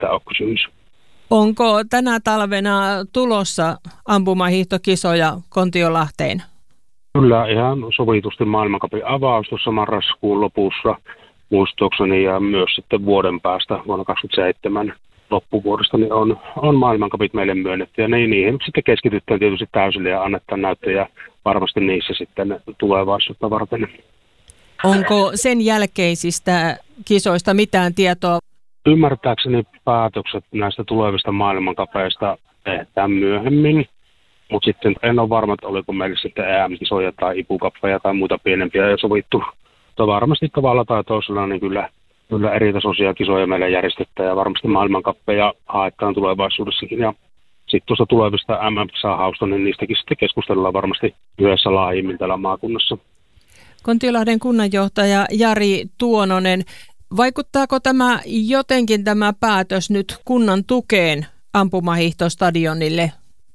sitten ole kysymys. Onko tänä talvena tulossa ampumahiihtokisoja Kontiolahteen? Kyllä ihan sovitusti maailmancupin avaus tuossa marraskuun lopussa muistaakseni ja myös sitten vuoden päästä vuonna 2027 loppuvuodesta niin on maailmancupit meille myönnetty ja niihin sitten keskitytään tietysti täysille ja annetaan näyttöjä varmasti niissä sitten tulevaisuutta varten. Onko sen jälkeisistä kisoista mitään tietoa? Ymmärtääkseni päätökset näistä tulevista maailmancupeista tehdään myöhemmin, mutta sitten en ole varma, että oliko meillä sitten EM-kisoja tai IPU-kappeja tai muita pienempiä jo sovittu. Mutta varmasti tavalla tai toisella niin kyllä eri tasoisia kisoja meillä järjestetään ja varmasti maailmancuppeja haetaan tulevaisuudessakin. Ja sitten tuosta tulevista MM-kisahausta, niin niistäkin sitten keskustellaan varmasti yhdessä laajemmin täällä maakunnassa. Kontiolahden kunnanjohtaja Jari Tuononen, vaikuttaako tämä päätös nyt kunnan tukeen ampumahiihtostadionille?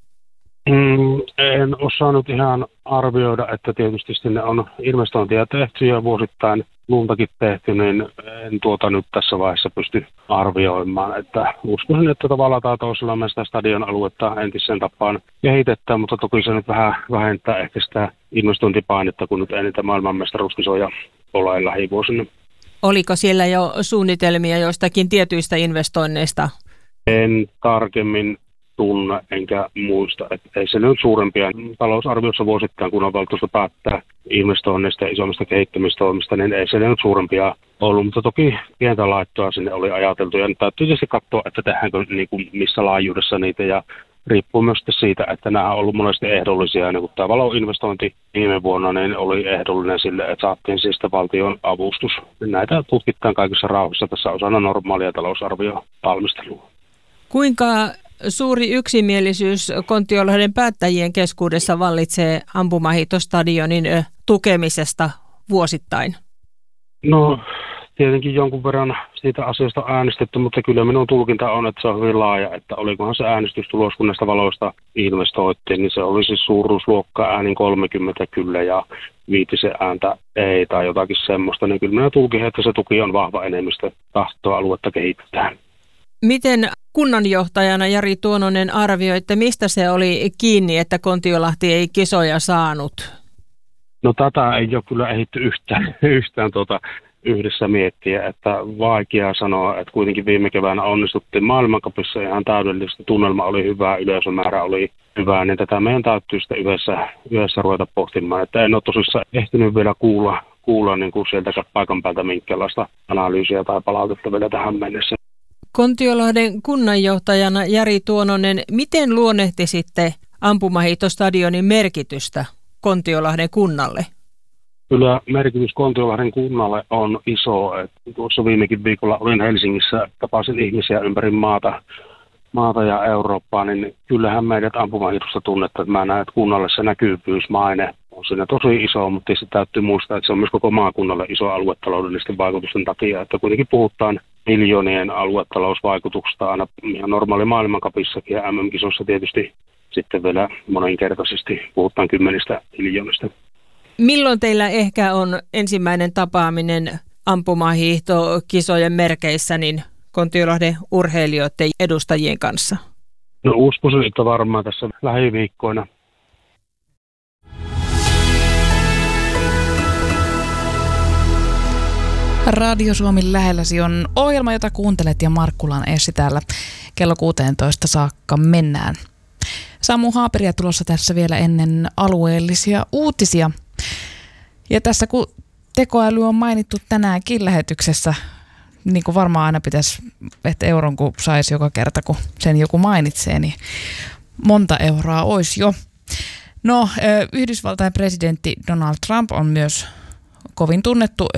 En osaa nyt ihan arvioida, että tietysti sinne on investointia tehty ja vuosittain luntakin tehty, niin en nyt tässä vaiheessa pysty arvioimaan. Että uskoisin, että tavallaan tai toisella me sitä stadion aluetta entiseen tapaan kehitetään, mutta toki se nyt vähän vähentää ehkä sitä investointipainetta, kun nyt ei niitä maailmanmestaruuskisoja ole lähivuosina. Oliko siellä jo suunnitelmia joistakin tietyistä investoinneista? En tarkemmin tunne enkä muista, että ei se nyt suurempia talousarviossa vuosittain, kun on valtuusto päättää investoinneista ja isommista kehittämistoimista, niin ei se nyt suurempia ollut, mutta toki pientä laittoa sinne oli ajateltu ja nyt täytyy tietysti katsoa, että tehdäänkö niin kuin missä laajuudessa niitä ja riippuu myös siitä, että nämä on ollut monesti ehdollisia, niin kun tämä valoinvestointi viime vuonna niin oli ehdollinen sille, että saatiin siis valtion avustus. Näitä tutkitaan kaikissa rauhassa tässä osana normaalia talousarviovalmistelua. Kuinka suuri yksimielisyys Kontiolahden päättäjien keskuudessa vallitsee ampumahiihtostadionin tukemisesta vuosittain? No tietenkin jonkun verran siitä asiasta on äänestetty, mutta kyllä minun tulkinta on, että se on hyvin laaja, että olikohan se äänestystulos, kun näistä valoista investoittiin, niin se oli siis suuruusluokka äänin 30 kyllä ja 5 ääntä ei tai jotakin semmoista, niin kyllä minä tulkin, että se tuki on vahva enemmistö tahtoa aluetta kehittää. Miten kunnanjohtajana Jari Tuononen arvioi, että mistä se oli kiinni, että Kontiolahti ei kisoja saanut? No tätä ei ole kyllä ehditty yhtään yhdessä miettiä, että vaikea sanoa, että kuitenkin viime keväänä onnistuttiin maailmancupissa ihan täydellisesti, tunnelma oli hyvä, yleisömäärä oli hyvä, niin tätä meidän täytyy sitten yhdessä ruveta pohtimaan, että en ole tosissaan ehtinyt vielä kuulla niin kuin sieltä paikan päältä minkälaista analyysiä tai palautetta vielä tähän mennessä. Kontiolahden kunnanjohtajana Jari Tuononen, miten luonnehtisitte ampumahiihtostadionin merkitystä Kontiolahden kunnalle? Kyllä merkitys Kontiolahden kunnalle on iso. Tuossa viimekin viikolla olin Helsingissä, tapasin ihmisiä ympäri maata ja Eurooppaa, niin kyllähän meidät ampumahiihdosta tunnetta, että mä näen, että kunnalle se näkyvyysmaine on siinä tosi iso, mutta se täytyy muistaa, että se on myös koko maakunnalle iso aluetaloudellisten vaikutusten takia, että kuitenkin puhutaan miljoonien aluetalousvaikutuksesta aina ihan normaali maailmancupissakin ja MM-kisossa tietysti sitten vielä moninkertaisesti puhutaan 10 miljoonista. Milloin teillä ehkä on ensimmäinen tapaaminen ampumahiihtokisojen merkeissä niin Kontiolahden urheilijoiden edustajien kanssa? No uskoisin, että varmaan tässä lähiviikkoina. Radio Suomen lähelläsi on ohjelma, jota kuuntelet ja Markkulan Essi täällä kello 16 saakka mennään. Samu Haaperia tulossa tässä vielä ennen alueellisia uutisia. Ja tässä kun tekoäly on mainittu tänäänkin lähetyksessä, niin kuin varmaan aina pitäisi, että euron kun saisi joka kerta, kun sen joku mainitsee, niin monta euroa olisi jo. No, Yhdysvaltain presidentti Donald Trump on myös kovin tunnettu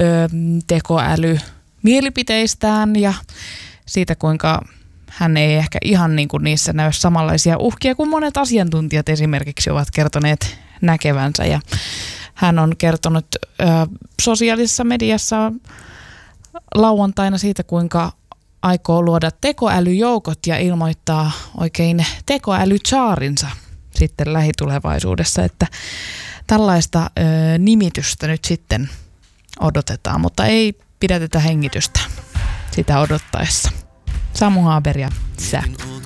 tekoäly-mielipiteistään ja siitä, kuinka hän ei ehkä ihan niin kuin niissä näy samanlaisia uhkia kuin monet asiantuntijat esimerkiksi ovat kertoneet näkevänsä. Ja hän on kertonut sosiaalisessa mediassa lauantaina siitä, kuinka aikoo luoda tekoälyjoukot ja ilmoittaa oikein tekoälytsaarinsa sitten lähitulevaisuudessa, että tällaista nimitystä nyt sitten odotetaan, mutta ei pidätetä hengitystä sitä odottaessa. Samu Haaber ja sä.